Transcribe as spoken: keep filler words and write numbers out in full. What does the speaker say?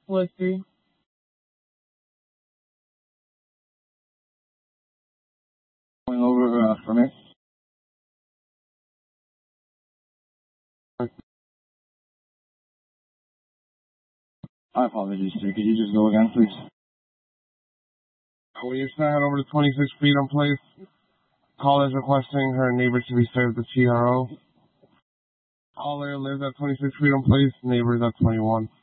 Let's see. Going over uh, for me. I apologize, sir. Could you just go again, please? When you head over to twenty-six Freedom Place, caller is requesting her neighbor to be served the T R O. Caller lives at twenty-six Freedom Place, neighbors at twenty-one.